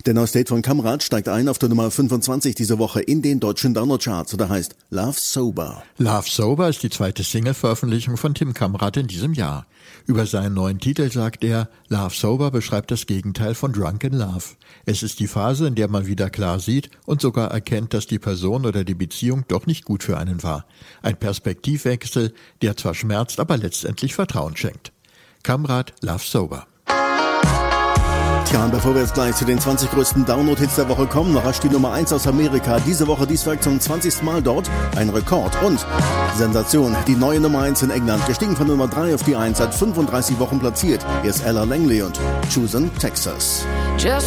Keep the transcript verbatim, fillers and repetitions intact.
Der neueste Hit von Kamrat steigt ein auf der Nummer fünfundzwanzig diese Woche in den deutschen Download-Charts oder heißt Love Sober. Love Sober ist die zweite Single-Veröffentlichung von Tim Kamrat in diesem Jahr. Über seinen neuen Titel sagt er, Love Sober beschreibt das Gegenteil von Drunken Love. Es ist die Phase, in der man wieder klar sieht und sogar erkennt, dass die Person oder die Beziehung doch nicht gut für einen war. Ein Perspektivwechsel, der zwar schmerzt, aber letztendlich Vertrauen schenkt. Kamrat, Love Sober. Tja, und bevor wir jetzt gleich zu den zwanzig größten Download-Hits der Woche kommen, noch rasch die Nummer eins aus Amerika. Diese Woche dies Werk zum zwanzigsten Mal dort. Ein Rekord und Sensation. Die neue Nummer eins in England. Gestiegen von Nummer drei auf die eins, seit fünfunddreißig Wochen platziert. Hier ist Ella Langley und Chosen Texas. Just